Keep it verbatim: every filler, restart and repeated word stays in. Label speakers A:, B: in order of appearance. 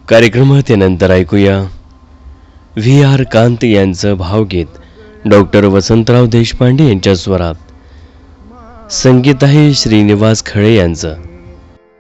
A: कार्यक्रमात यानंतर ऐकूया व्ही आर कांत यांचं भावगीत डॉक्टर वसंतराव देशपांडे यांच्या स्वरात. संगीत आहे श्रीनिवास खळे यांचं.